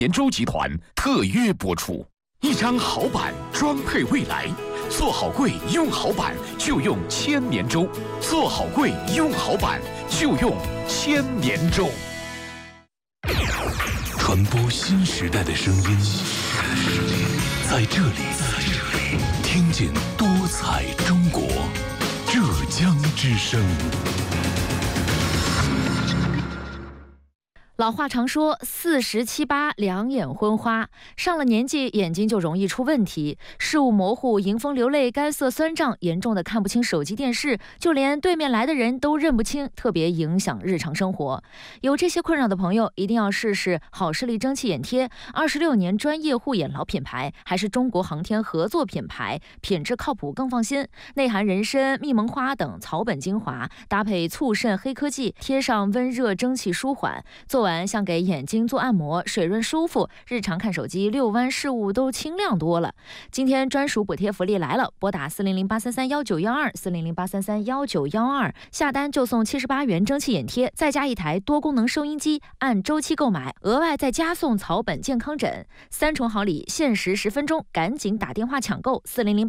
连州集团特约播出。一张好板，装配未来。做好柜，用好板就用千年粥。做好柜，用好板就用千年粥。传播新时代的声音，在这里，听见多彩中国。浙江之声。 老话常说，40、78两眼昏花，上了年纪眼睛就容易出问题，视物模糊、迎风流泪、干涩酸胀，严重的看不清手机电视，就连对面来的人都认不清，特别影响日常生活。有这些困扰的朋友，一定要试试好视力蒸汽眼贴，26年专业护眼老品牌，还是中国航天合作品牌，品质靠谱更放心。内含人参、蜜蒙花等草本精华，搭配促渗黑科技，贴上温热蒸汽舒缓，做完像给眼睛做按摩，水润舒服，日常看手机遛弯视物都清亮多了。今天专属补贴福利来了，拨打400833192，400833192，下单就送78元蒸汽眼贴，再加一台多功能收音机，按周期购买，额外再加送草本健康枕，3重好礼，限时10分钟，赶紧打电话抢购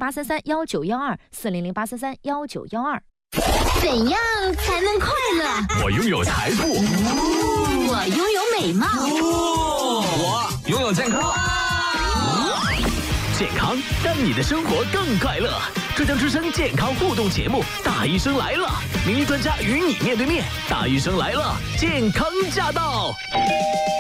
，400833192，400833192。 怎样才能快乐？ 我拥有财富， 我拥有美貌， 我拥有健康。健康让你的生活更快乐。浙江之声健康互动节目《大医生来了》，名医专家与你面对面。大医生来了，健康驾到。